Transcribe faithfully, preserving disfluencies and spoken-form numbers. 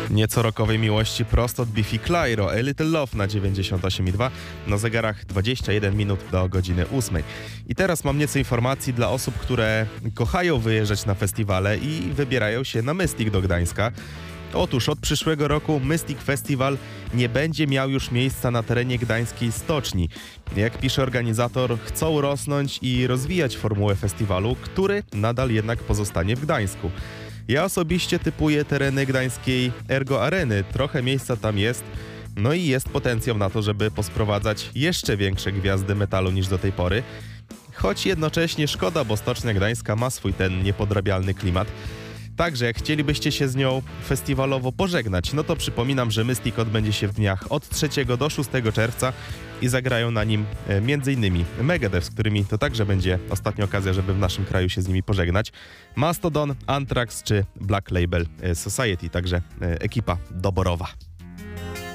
Nieco rockowej miłości prosto od Biffy Clyro, A Little Love na dziewięćdziesiąt osiem i dwa, na zegarach dwadzieścia jeden minut do godziny ósmej. I teraz mam nieco informacji dla osób, które kochają wyjeżdżać na festiwale i wybierają się na Mystic do Gdańska. Otóż od przyszłego roku Mystic Festival nie będzie miał już miejsca na terenie gdańskiej stoczni. Jak pisze organizator, chcą rosnąć i rozwijać formułę festiwalu, który nadal jednak pozostanie w Gdańsku. Ja osobiście typuję tereny gdańskiej Ergo Areny, trochę miejsca tam jest, no i jest potencjał na to, żeby posprowadzać jeszcze większe gwiazdy metalu niż do tej pory. Choć jednocześnie szkoda, bo Stocznia Gdańska ma swój ten niepodrabialny klimat. Także jak chcielibyście się z nią festiwalowo pożegnać, no to przypominam, że Mystic odbędzie się w dniach od trzeciego do szóstego czerwca i zagrają na nim e, m.in. Megadeth, z którymi to także będzie ostatnia okazja, żeby w naszym kraju się z nimi pożegnać, Mastodon, Anthrax czy Black Label Society, także e, ekipa doborowa.